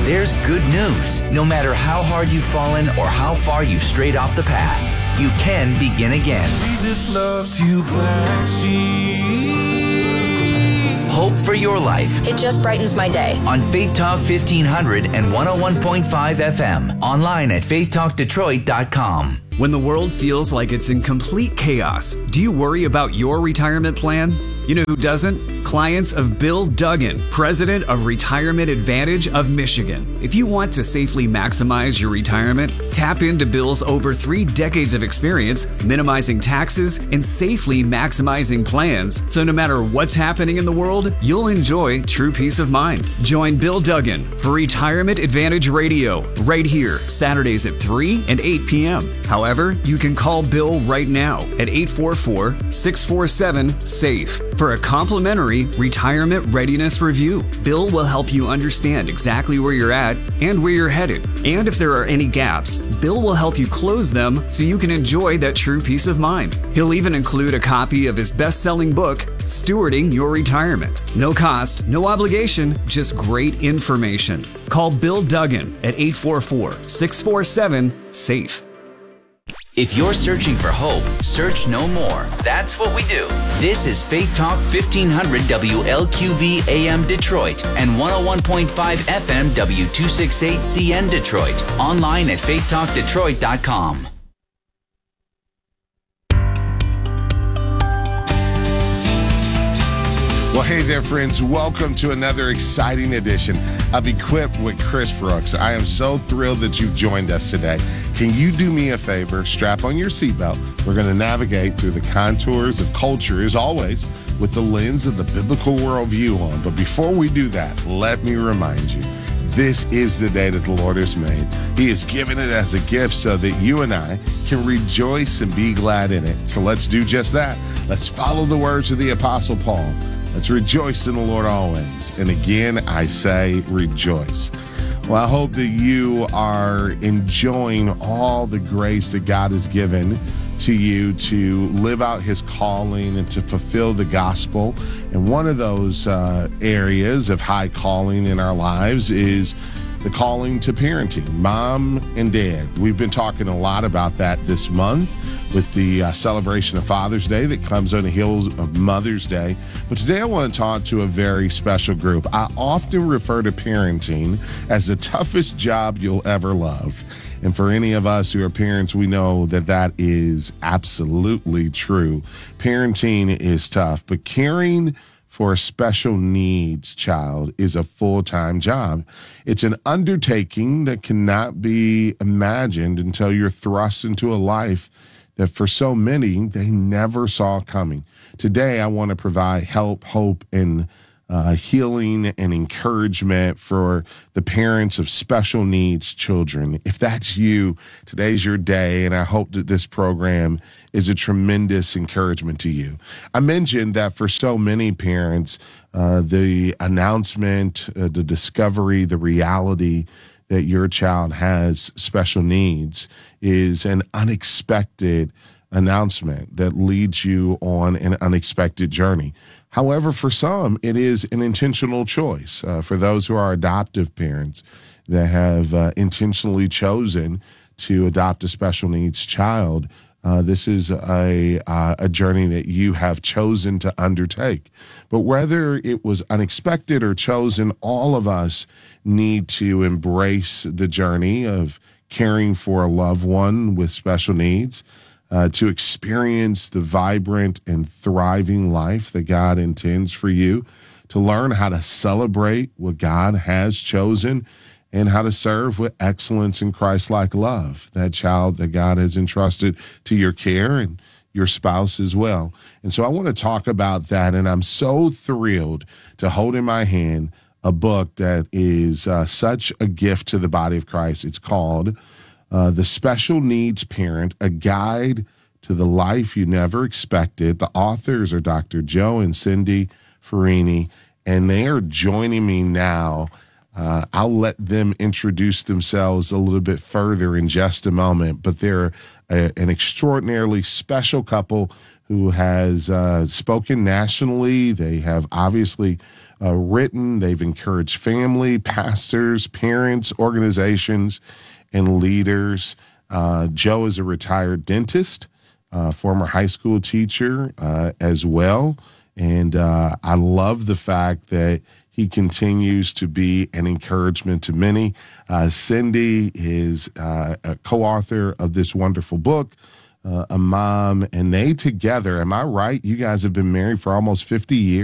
there's good news. No matter how hard you've fallen or how far you've strayed off the path, you can begin again. Jesus loves you, Hope for your life. It just brightens my day. On Faith Talk 1500 and 101.5 FM. Online at faithtalkdetroit.com. When the world feels like it's in complete chaos, do you worry about your retirement plan? You know who doesn't? Clients of Bill Duggan, president of Retirement Advantage of Michigan. If you want to safely maximize your retirement, tap into Bill's over 3 decades of experience minimizing taxes and safely maximizing plans. So no matter what's happening in the world, you'll enjoy true peace of mind. Join Bill Duggan for Retirement Advantage Radio right here, Saturdays at 3 and 8 p.m. However, you can call Bill right now at 844-647-SAFE for a complimentary retirement readiness review. Bill will help you understand exactly where you're at and where you're headed. And if there are any gaps, Bill will help you close them so you can enjoy that true peace of mind. He'll even include a copy of his best-selling book, Stewarding Your Retirement. No cost, no obligation, just great information. Call Bill Duggan at 844-647-SAFE. If you're searching for hope, search no more. That's what we do. This is Faith Talk 1500 WLQV AM Detroit and 101.5 FM W268CN Detroit. Online at faithtalkdetroit.com. Well, hey there, friends. Welcome to another exciting edition of Equipped with Chris Brooks. I am so thrilled that you've joined us today. Can you do me a favor? Strap on your seatbelt. We're going to navigate through the contours of culture, as always, with the lens of the biblical worldview on. But before we do that, let me remind you, this is the day that the Lord has made. He has given it as a gift so that you and I can rejoice and be glad in it. So let's do just that. Let's follow the words of the Apostle Paul. Let's rejoice in the Lord always. And again, I say rejoice. Well, I hope that you are enjoying all the grace that God has given to you to live out his calling and to fulfill the gospel. And one of those areas of high calling in our lives is the calling to parenting, mom and dad. We've been talking a lot about that this month with the celebration of Father's Day that comes on the heels of Mother's Day. But today I want to talk to a very special group. I often refer to parenting as the toughest job you'll ever love. And for any of us who are parents, we know that that is absolutely true. Parenting is tough, but caring for a special needs child is a full-time job. It's an undertaking that cannot be imagined until you're thrust into a life that for so many, they never saw coming. Today, I want to provide help, hope, and healing and encouragement for the parents of special needs children. If that's you, today's your day, and I hope that this program is a tremendous encouragement to you. I mentioned that for so many parents, the announcement, the discovery, the reality that your child has special needs is an unexpected announcement that leads you on an unexpected journey. However, for some, it is an intentional choice. For those who are adoptive parents that have intentionally chosen to adopt a special needs child, this is a journey that you have chosen to undertake. But whether it was unexpected or chosen, all of us need to embrace the journey of caring for a loved one with special needs, to experience the vibrant and thriving life that God intends for you, to learn how to celebrate what God has chosen, and how to serve with excellence in Christ-like love, that child that God has entrusted to your care and your spouse as well. And so I want to talk about that, and I'm so thrilled to hold in my hand a book that is such a gift to the body of Christ. It's called The Special Needs Parent, A Guide to the Life You Never Expected. The authors are Dr. Joe and Cindy Farini, and they are joining me now. I'll let them introduce themselves a little bit further in just a moment, but they're an extraordinarily special couple who has spoken nationally. They have obviously written. They've encouraged family, pastors, parents, organizations, and leaders. Joe is a retired dentist, former high school teacher as well. And I love the fact that he continues to be an encouragement to many. Cindy is a co-author of this wonderful book, a mom, and they together, am I right? You guys have been married for almost 50 years.